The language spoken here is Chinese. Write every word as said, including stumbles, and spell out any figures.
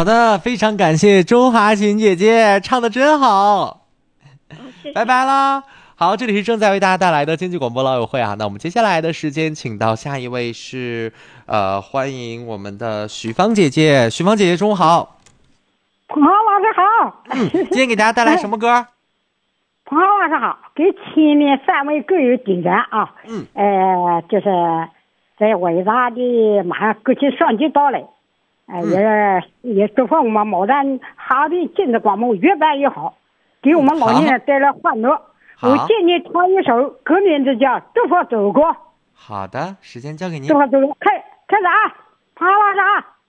好的，非常感谢周华琴姐姐，唱的真好。 谢谢拜拜啦。好，这里是正在为大家带来的经济广播老友会啊。那我们接下来的时间，请到下一位是呃，欢迎我们的许芳姐姐。许芳姐姐，中午好。 彭浩老师好。 嗯，今天给大家带来什么歌？ 彭浩老师好，给亲密三位歌友点赞啊。 嗯， 呃，就是在伟大的马上国庆双节到来，呃， 嗯、 也也祝福我们毛蛋哈尔滨经济广播越办越好，给我们老年人带来欢乐。我今天唱一首歌名字叫《祝福祖国》。 好的，时间交给您。 祝福祖国，开开始啊，彭浩老师啊。